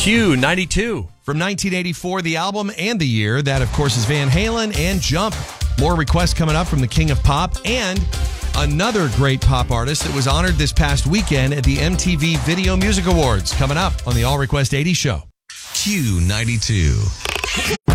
Q92 from 1984, the album and the year. That, of course, is Van Halen and Jump. More requests coming up from the King of Pop and another great pop artist that was honored this past weekend at the MTV Video Music Awards. Coming up on the All Request 80 show. Q92.